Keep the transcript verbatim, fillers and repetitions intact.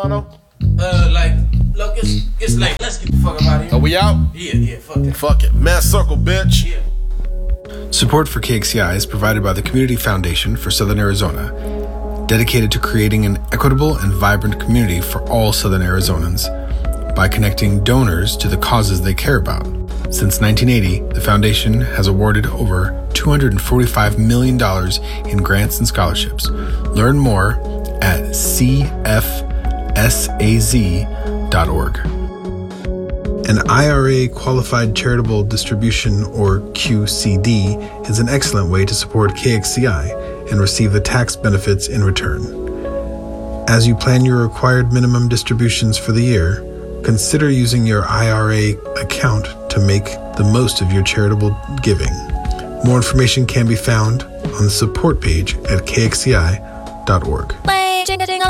Uh, like, look, it's, it's late. Let's get the fuck out of here. Are we out? Yeah, yeah, fuck that. Fuck it. Mass circle, bitch. Yeah. Support for K X C I is provided by the Community Foundation for Southern Arizona, dedicated to creating an equitable and vibrant community for all Southern Arizonans by connecting donors to the causes they care about. Since nineteen eighty, the foundation has awarded over two hundred forty-five million dollars in grants and scholarships. Learn more at c f s a z dot org. An I R A Qualified Charitable Distribution, or Q C D, is an excellent way to support K X C I and receive the tax benefits in return. As you plan your required minimum distributions for the year, consider using your I R A account to make the most of your charitable giving. More information can be found on the support page at k x c i dot org.